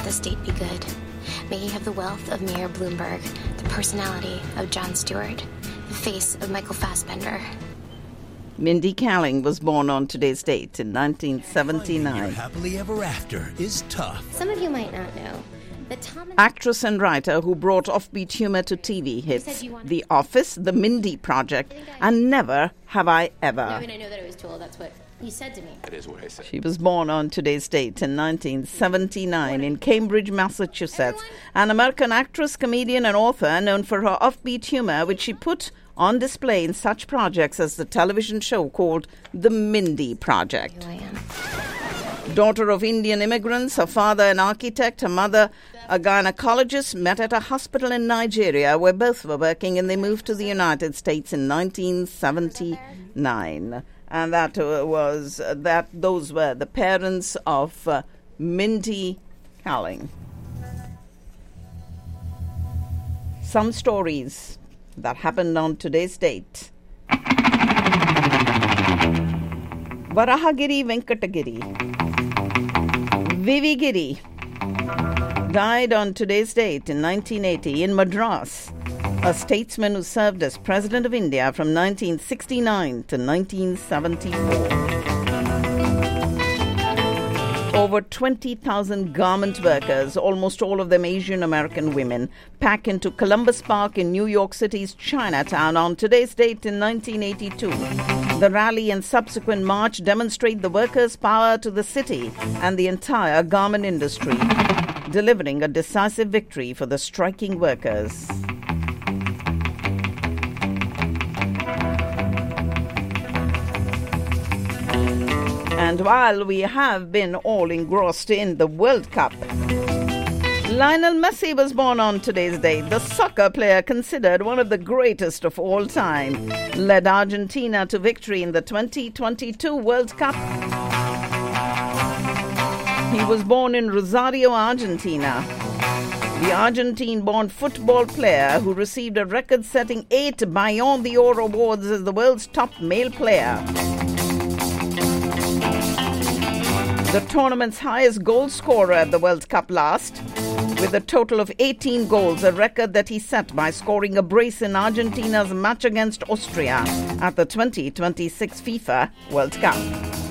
the state be good. May he have the wealth of Mayor Bloomberg, the personality of Jon Stewart, the face of Michael Fassbender. Mindy Kaling was born on today's date in 1979. Your happily ever after is tough. Some of you might not know that Tom and Actress and writer who brought offbeat humor to TV hits The Office, The Mindy Project, and Never Have I Ever. I mean, I know that I was told that's what you said to me. That is what I said. She was born on today's date in 1979 in Cambridge, Massachusetts. An American actress, comedian, and author known for her offbeat humor, which she put on display in such projects as the television show called The Mindy Project. Who I am. Daughter of Indian immigrants, her father an architect, her mother a gynecologist, met at a hospital in Nigeria where both were working, and they moved to the United States in 1979. And those were the parents of Mindy Kaling. Some stories that happened on today's date. Varahagiri Venkatagiri Vivigiri died on today's date in 1980 in Madras, a statesman who served as President of India from 1969 to 1974. Over 20,000 garment workers, almost all of them Asian American women, pack into Columbus Park in New York City's Chinatown on today's date in 1982. The rally and subsequent march demonstrate the workers' power to the city and the entire garment industry, delivering a decisive victory for the striking workers. And while we have been all engrossed in the World Cup, Lionel Messi was born on today's date. The soccer player, considered one of the greatest of all time, led Argentina to victory in the 2022 World Cup. He was born in Rosario, Argentina. The Argentine-born football player who received a record-setting 8 Ballon d'Or awards as the world's top male player. The tournament's highest goal scorer at the World Cup last, with a total of 18 goals, a record that he set by scoring a brace in Argentina's match against Austria at the 2026 FIFA World Cup.